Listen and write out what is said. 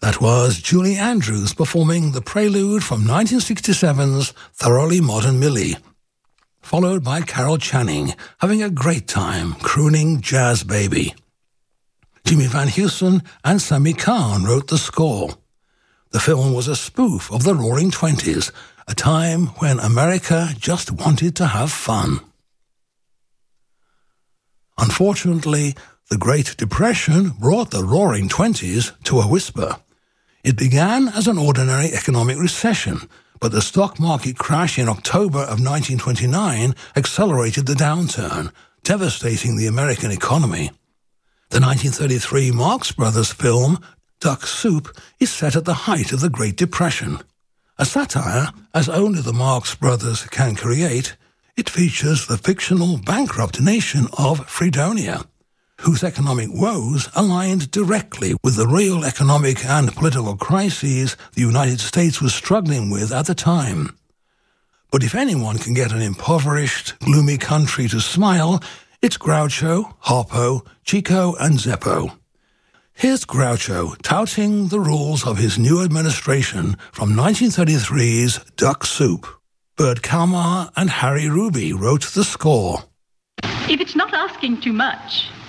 That was Julie Andrews performing the prelude from 1967's Thoroughly Modern Millie, followed by Carol Channing having a great time crooning Jazz Baby. Jimmy Van Heusen and Sammy Kahn wrote the score. The film was a spoof of the Roaring Twenties, a time when America just wanted to have fun. Unfortunately, the Great Depression brought the Roaring Twenties to a whisper. It began as an ordinary economic recession, but the stock market crash in October of 1929 accelerated the downturn, devastating the American economy. The 1933 Marx Brothers film, Duck Soup, is set at the height of the Great Depression. A satire, as only the Marx Brothers can create, it features the fictional bankrupt nation of Fredonia, whose economic woes aligned directly with the real economic and political crises the United States was struggling with at the time. But if anyone can get an impoverished, gloomy country to smile, it's Groucho, Harpo, Chico, and Zeppo. Here's Groucho touting the rules of his new administration from 1933's Duck Soup. Bert Kalmar and Harry Ruby wrote the score. If it's not asking too much,